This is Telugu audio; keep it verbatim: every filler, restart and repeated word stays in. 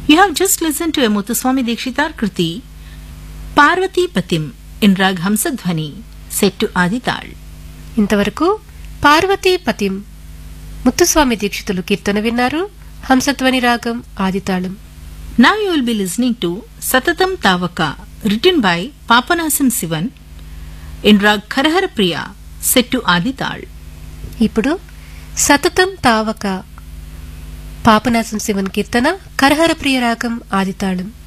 You have just listened to a Muthuswami Dikshitar Kriti, Parvati Patim, in Rag Hamsadhwani, set to Adital. ఇంతవరకు పార్వతీ పతిం ముత్తుస్వామి దీక్షితులు కీర్తన విన్నారు. హంసధ్వని రాగం ఆదితాళం. Now you will be listening to Satatam Tavaka, written by Papanasam Sivan, in Rag Kharahara Priya, set to Adital. ఇప్పుడు సతతం తావక పాపనాశం శివన్ కీర్తన కరహర ప్రియ రాగం ఆదితాళం.